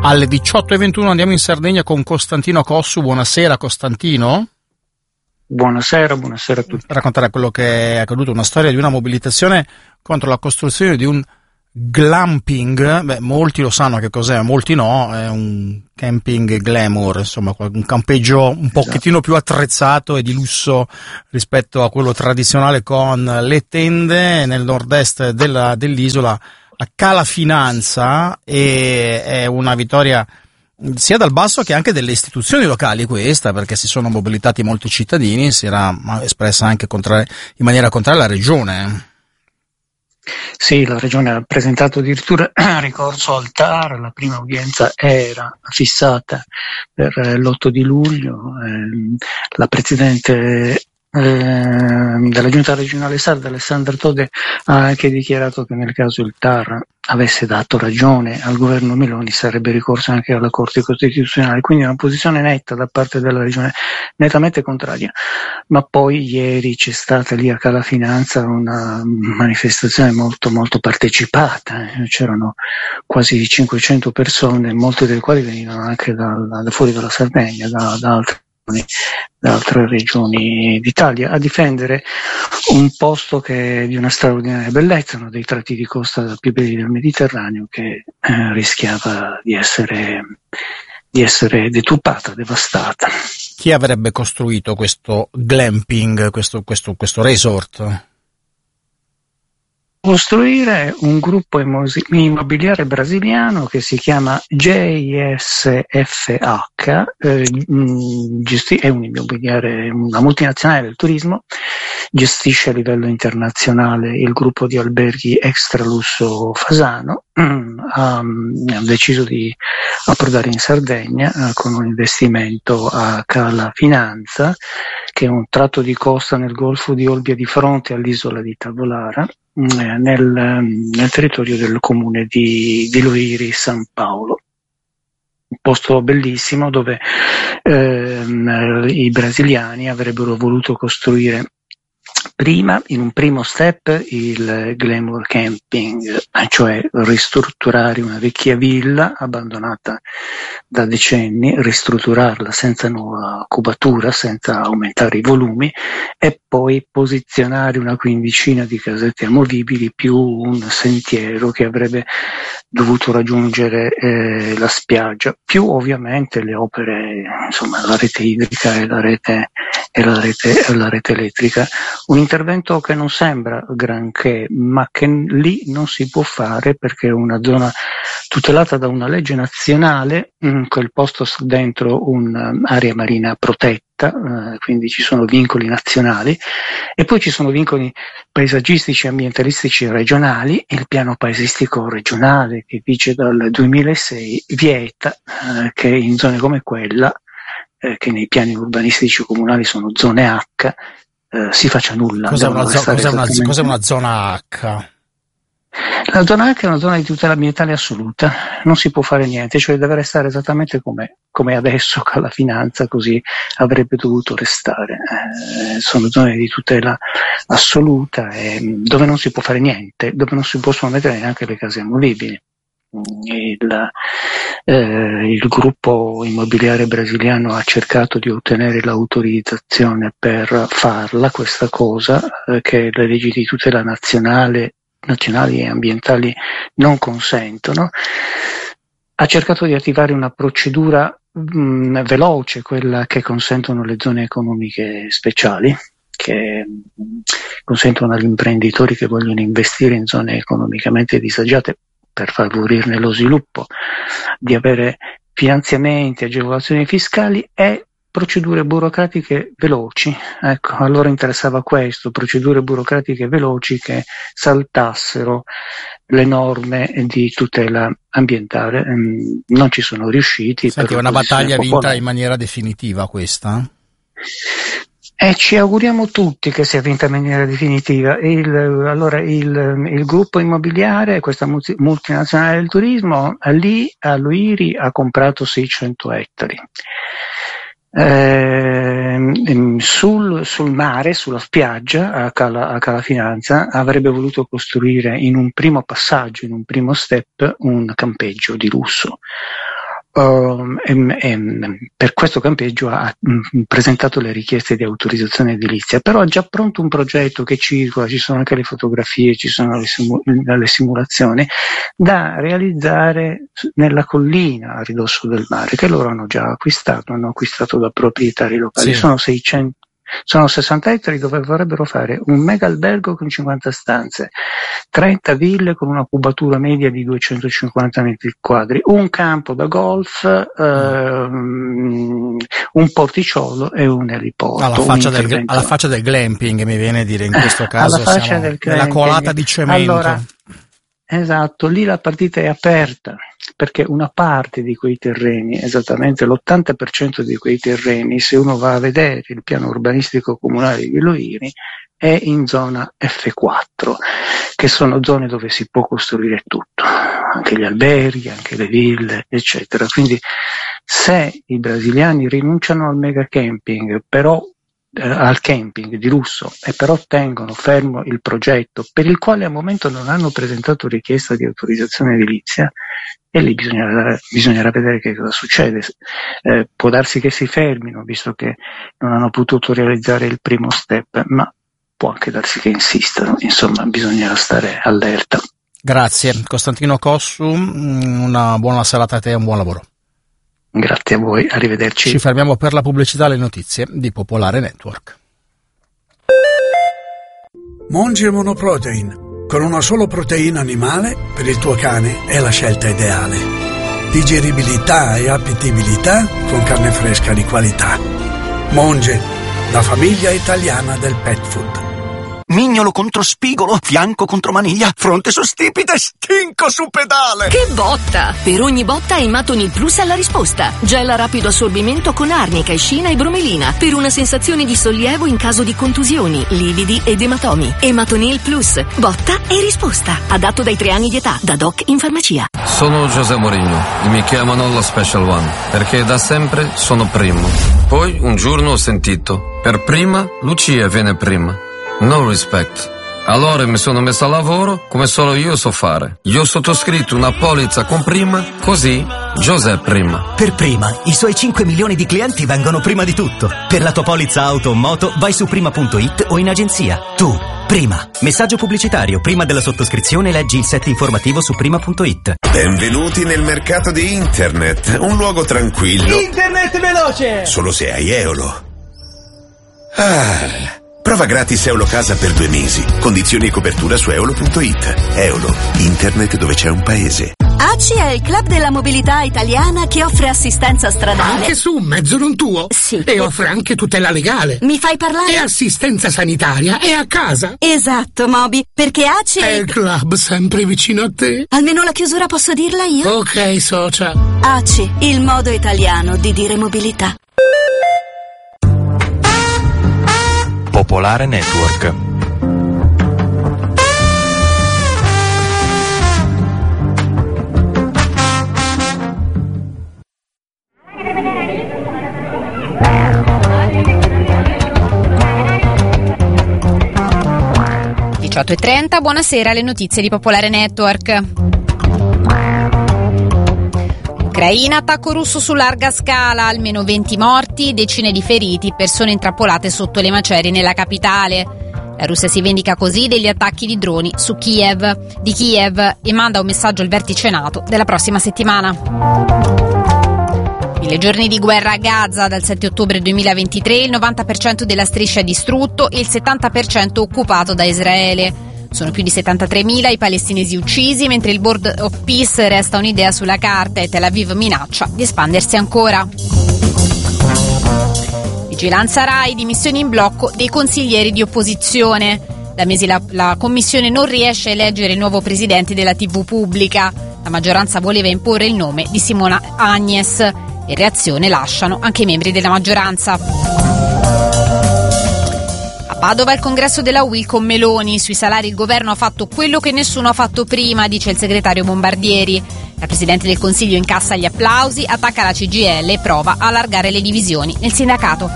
Alle 18:21 andiamo in Sardegna con Costantino Cossu. Buonasera Costantino. Buonasera a tutti. Raccontare quello che è accaduto, una storia di una mobilitazione contro la costruzione di un glamping. Beh, molti lo sanno che cos'è, molti no, è un camping glamour, insomma un campeggio un pochettino più attrezzato e di lusso rispetto a quello tradizionale, con le tende nel nord-est dell'isola a Cala Finanza, e è una vittoria sia dal basso che anche delle istituzioni locali questa, perché si sono mobilitati molti cittadini, si era espressa anche in maniera contraria la regione. Sì, la regione ha presentato addirittura ricorso al TAR, la prima udienza era fissata per l'8 di luglio, la Presidente della Giunta regionale sarda, Alessandra Tode, ha anche dichiarato che nel caso il TAR avesse dato ragione al governo Meloni sarebbe ricorso anche alla Corte Costituzionale, quindi una posizione netta da parte della regione, nettamente contraria. Ma poi ieri c'è stata lì a Cala Finanza una manifestazione molto molto partecipata, c'erano quasi 500 persone, molte delle quali venivano anche da fuori dalla Sardegna, da altre regioni d'Italia, a difendere un posto che è di una straordinaria bellezza, uno dei tratti di costa più belli del Mediterraneo, che rischiava di essere deturpata, devastata. Chi avrebbe costruito questo glamping, questo resort? Costruire un gruppo immobiliare brasiliano che si chiama JSFH, è un immobiliare, una multinazionale del turismo, gestisce a livello internazionale il gruppo di alberghi extra lusso Fasano, ha deciso di approdare in Sardegna con un investimento a Cala Finanza, che è un tratto di costa nel golfo di Olbia di fronte all'isola di Tavolara, nel territorio del comune di Loiri, San Paolo. Un posto bellissimo dove i brasiliani avrebbero voluto costruire prima, in un primo step, il glamour camping, cioè ristrutturare una vecchia villa abbandonata da decenni, ristrutturarla senza nuova cubatura, senza aumentare i volumi, e poi posizionare una quindicina di casette amovibili più un sentiero che avrebbe dovuto raggiungere la spiaggia, più ovviamente le opere, insomma la rete idrica e la rete elettrica. Un intervento che non sembra granché, ma che lì non si può fare perché è una zona tutelata da una legge nazionale, quel posto sta dentro un'area marina protetta, quindi ci sono vincoli nazionali, e poi ci sono vincoli paesaggistici e ambientalistici regionali. Il piano paesistico regionale, che vige dal 2006, vieta che in zone come quella, che nei piani urbanistici comunali sono zone H, si faccia nulla. Cos'è una zona H? La zona H è una zona di tutela ambientale assoluta, non si può fare niente, cioè deve restare esattamente come adesso Cala Finanza, così avrebbe dovuto restare. Sono zone di tutela assoluta, dove non si può fare niente, dove non si possono mettere neanche le case amovibili. Il gruppo immobiliare brasiliano ha cercato di ottenere l'autorizzazione per farla questa cosa, che le leggi di tutela nazionali e ambientali non consentono. Ha cercato di attivare una procedura veloce, quella che consentono le zone economiche speciali, che consentono agli imprenditori che vogliono investire in zone economicamente disagiate per favorirne lo sviluppo, di avere finanziamenti, agevolazioni fiscali e procedure burocratiche veloci. Ecco, allora interessava questo, procedure burocratiche veloci che saltassero le norme di tutela ambientale. Non ci sono riusciti. Senti, è una battaglia vinta in maniera definitiva questa? E ci auguriamo tutti che sia vinta in maniera definitiva. Allora il gruppo immobiliare, questa multinazionale del turismo, lì a Loiri ha comprato 600 ettari. Sul mare, sulla spiaggia a Cala Finanza, avrebbe voluto costruire in un primo passaggio, in un primo step, un campeggio di lusso. per questo campeggio ha presentato le richieste di autorizzazione edilizia, però ha già pronto un progetto che circola, ci sono anche le fotografie, ci sono le simulazioni da realizzare nella collina a ridosso del mare, che loro hanno già acquistato da proprietari locali. Sì. Sono 60 ettari dove vorrebbero fare un mega albergo con 50 stanze, 30 ville con una cubatura media di 250 metri quadri, un campo da golf, un porticciolo e un eliporto. Alla faccia del glamping, mi viene a dire, in questo caso siamo nella colata di cemento. Allora, esatto, lì la partita è aperta, perché una parte di quei terreni, esattamente l'80% di quei terreni, se uno va a vedere il piano urbanistico comunale di Loiri, è in zona F4, che sono zone dove si può costruire tutto, anche gli alberghi, anche le ville, eccetera. Quindi se i brasiliani rinunciano al mega camping, però al camping di lusso, e però tengono fermo il progetto per il quale al momento non hanno presentato richiesta di autorizzazione edilizia, e lì bisognerà vedere che cosa succede. Può darsi che si fermino, visto che non hanno potuto realizzare il primo step, ma può anche darsi che insistano. Insomma, bisognerà stare allerta. Grazie Costantino Cossu, una buona serata a te e un buon lavoro. Grazie a voi, arrivederci. Ci fermiamo per la pubblicità e le notizie di Popolare Network. Monge Monoprotein, con una solo proteina animale, per il tuo cane è la scelta ideale. Digeribilità e appetibilità con carne fresca di qualità. Monge, la famiglia italiana del pet food. Mignolo contro spigolo, fianco contro maniglia, fronte su stipite, stinco su pedale. Che botta! Per ogni botta Ematonil Plus ha la risposta. Gel a rapido assorbimento con arnica, escina e bromelina, per una sensazione di sollievo in caso di contusioni, lividi ed ematomi. Ematonil Plus, botta e risposta. Adatto dai 3 anni di età, da doc in farmacia. Sono José Mourinho e mi chiamano lo Special One, perché da sempre sono primo. Poi un giorno ho sentito, per prima Lucia viene prima. No respect. Allora mi sono messo a lavoro come solo io so fare. Io ho sottoscritto una polizza con Prima, così José Prima. Per Prima, i suoi 5 milioni di clienti vengono prima di tutto. Per la tua polizza auto o moto vai su prima.it o in agenzia. Tu, Prima. Messaggio pubblicitario. Prima della sottoscrizione leggi il set informativo su prima.it. Benvenuti nel mercato di internet. Un luogo tranquillo. Internet veloce! Solo se hai Eolo. Prova gratis Eolo Casa per 2 mesi. Condizioni e copertura su eolo.it. Eolo, internet dove c'è un paese. ACI è il club della mobilità italiana che offre assistenza stradale. Anche su un mezzo non tuo? Sì. E offre anche tutela legale. Mi fai parlare? E assistenza sanitaria e a casa. Esatto, Moby, perché ACI è il club sempre vicino a te. Almeno la chiusura posso dirla io? Ok, socia. ACI, il modo italiano di dire mobilità. Popolare Network. e 30, buonasera, le notizie di Popolare Network. Ucraina, attacco russo su larga scala, almeno 20 morti, decine di feriti, persone intrappolate sotto le macerie nella capitale. La Russia si vendica così degli attacchi di droni di Kiev e manda un messaggio al vertice NATO della prossima settimana. 1000 giorni di guerra a Gaza, dal 7 ottobre 2023 il 90% della striscia è distrutto e il 70% occupato da Israele. Sono più di 73.000 i palestinesi uccisi, mentre il Board of Peace resta un'idea sulla carta e Tel Aviv minaccia di espandersi ancora. Vigilanza Rai, dimissioni in blocco dei consiglieri di opposizione. Da mesi la commissione non riesce a eleggere il nuovo presidente della TV pubblica. La maggioranza voleva imporre il nome di Simona Agnes. In reazione lasciano anche i membri della maggioranza. A Padova il congresso della UIL con Meloni. Sui salari il governo ha fatto quello che nessuno ha fatto prima, dice il segretario Bombardieri. La Presidente del Consiglio incassa gli applausi, attacca la CGIL e prova a allargare le divisioni nel sindacato.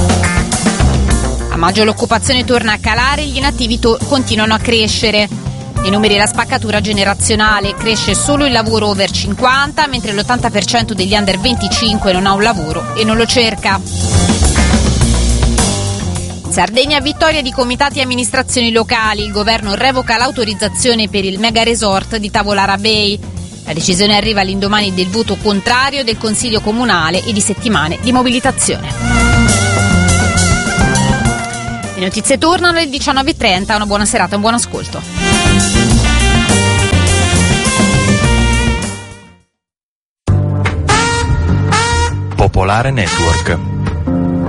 A maggio l'occupazione torna a calare e gli inattivi continuano a crescere. Nei numeri la spaccatura generazionale, cresce solo il lavoro over 50, mentre l'80% degli under 25 non ha un lavoro e non lo cerca. Sardegna, vittoria di comitati e amministrazioni locali. Il governo revoca l'autorizzazione per il mega resort di Tavolara Bay. La decisione arriva all'indomani del voto contrario del Consiglio Comunale e di settimane di mobilitazione. Le notizie tornano alle 19:30. Una buona serata e un buon ascolto. Popolare Network.